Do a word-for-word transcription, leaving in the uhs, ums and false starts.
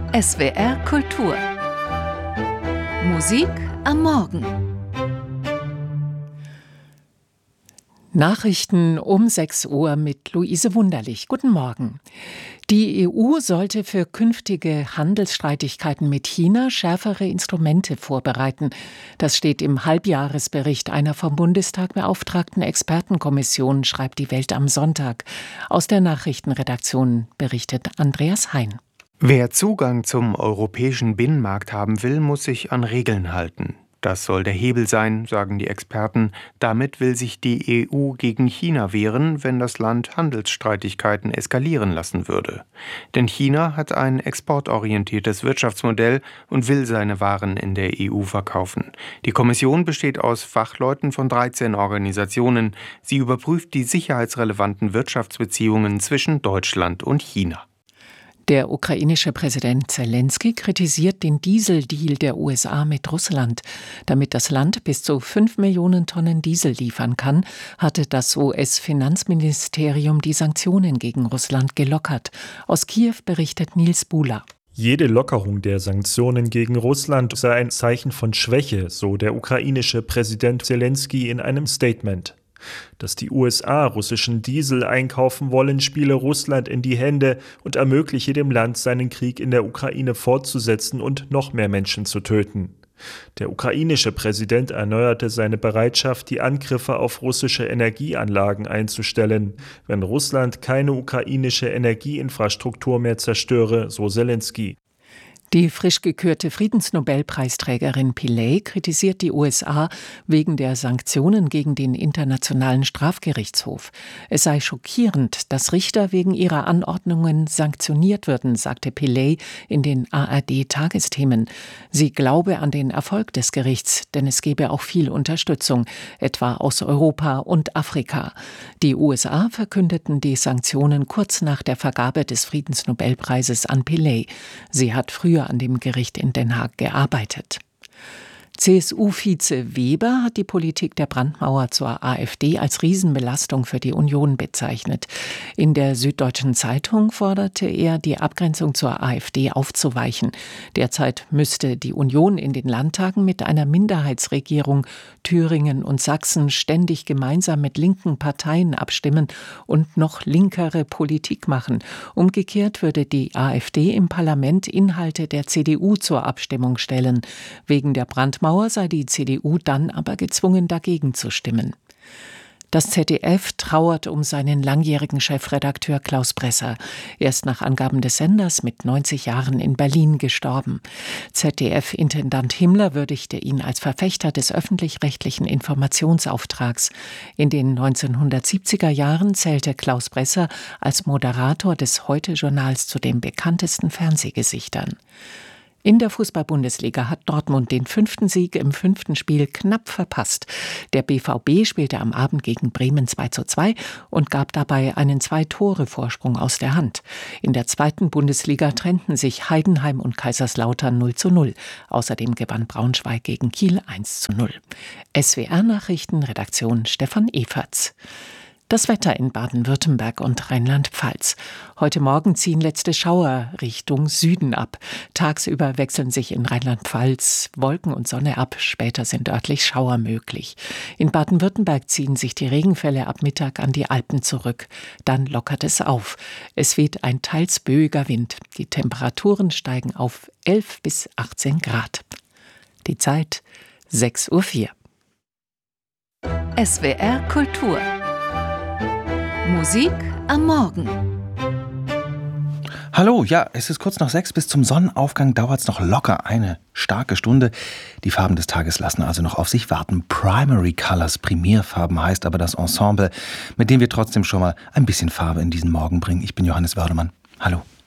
S W R Kultur. Musik am Morgen. Nachrichten um sechs Uhr mit Luise Wunderlich. Guten Morgen. Die E U sollte für künftige Handelsstreitigkeiten mit China schärfere Instrumente vorbereiten. Das steht im Halbjahresbericht einer vom Bundestag beauftragten Expertenkommission, schreibt die Welt am Sonntag. Aus der Nachrichtenredaktion berichtet Andreas Hein. Wer Zugang zum europäischen Binnenmarkt haben will, muss sich an Regeln halten. Das soll der Hebel sein, sagen die Experten. Damit will sich die E U gegen China wehren, wenn das Land Handelsstreitigkeiten eskalieren lassen würde. Denn China hat ein exportorientiertes Wirtschaftsmodell und will seine Waren in der E U verkaufen. Die Kommission besteht aus Fachleuten von dreizehn Organisationen. Sie überprüft die sicherheitsrelevanten Wirtschaftsbeziehungen zwischen Deutschland und China. Der ukrainische Präsident Zelensky kritisiert den Dieseldeal der U S A mit Russland. Damit das Land bis zu fünf Millionen Tonnen Diesel liefern kann, hatte das U S-Finanzministerium die Sanktionen gegen Russland gelockert. Aus Kiew berichtet Nils Buhler. Jede Lockerung der Sanktionen gegen Russland sei ein Zeichen von Schwäche, so der ukrainische Präsident Zelensky in einem Statement. Dass die U S A russischen Diesel einkaufen wollen, spiele Russland in die Hände und ermögliche dem Land, seinen Krieg in der Ukraine fortzusetzen und noch mehr Menschen zu töten. Der ukrainische Präsident erneuerte seine Bereitschaft, die Angriffe auf russische Energieanlagen einzustellen, wenn Russland keine ukrainische Energieinfrastruktur mehr zerstöre, so Zelensky. Die frisch gekürte Friedensnobelpreisträgerin Pillay kritisiert die U S A wegen der Sanktionen gegen den Internationalen Strafgerichtshof. Es sei schockierend, dass Richter wegen ihrer Anordnungen sanktioniert würden, sagte Pillay in den A R D-Tagesthemen. Sie glaube an den Erfolg des Gerichts, denn es gebe auch viel Unterstützung, etwa aus Europa und Afrika. Die U S A verkündeten die Sanktionen kurz nach der Vergabe des Friedensnobelpreises an Pillay. Sie hat früher an dem Gericht in Den Haag gearbeitet. C S U-Vize Weber hat die Politik der Brandmauer zur AfD als Riesenbelastung für die Union bezeichnet. In der Süddeutschen Zeitung forderte er, die Abgrenzung zur AfD aufzuweichen. Derzeit müsste die Union in den Landtagen mit einer Minderheitsregierung Thüringen und Sachsen ständig gemeinsam mit linken Parteien abstimmen und noch linkere Politik machen. Umgekehrt würde die AfD im Parlament Inhalte der C D U zur Abstimmung stellen. Wegen der Brandmauer sei die C D U dann aber gezwungen, dagegen zu stimmen. Das Z D F trauert um seinen langjährigen Chefredakteur Klaus Bresser. Er ist nach Angaben des Senders mit neunzig Jahren in Berlin gestorben. Z D F-Intendant Himmler würdigte ihn als Verfechter des öffentlich-rechtlichen Informationsauftrags. In den neunzehnhundertsiebziger Jahren zählte Klaus Bresser als Moderator des Heute-Journals zu den bekanntesten Fernsehgesichtern. In der Fußball-Bundesliga hat Dortmund den fünften Sieg im fünften Spiel knapp verpasst. Der B V B spielte am Abend gegen Bremen zwei zu zwei und gab dabei einen Zwei-Tore-Vorsprung aus der Hand. In der zweiten Bundesliga trennten sich Heidenheim und Kaiserslautern null zu null. Außerdem gewann Braunschweig gegen Kiel eins zu null. S W R-Nachrichten, Redaktion Stefan Eferts. Das Wetter in Baden-Württemberg und Rheinland-Pfalz. Heute Morgen ziehen letzte Schauer Richtung Süden ab. Tagsüber wechseln sich in Rheinland-Pfalz Wolken und Sonne ab. Später sind örtlich Schauer möglich. In Baden-Württemberg ziehen sich die Regenfälle ab Mittag an die Alpen zurück. Dann lockert es auf. Es weht ein teils böiger Wind. Die Temperaturen steigen auf elf bis achtzehn Grad. Die Zeit sechs Uhr vier. S W R Kultur. Musik am Morgen. Hallo, ja, es ist kurz nach sechs. Bis zum Sonnenaufgang dauert es noch locker eine starke Stunde. Die Farben des Tages lassen also noch auf sich warten. Primary Colors, Primärfarben heißt aber das Ensemble, mit dem wir trotzdem schon mal ein bisschen Farbe in diesen Morgen bringen. Ich bin Johannes Wördemann. Hallo.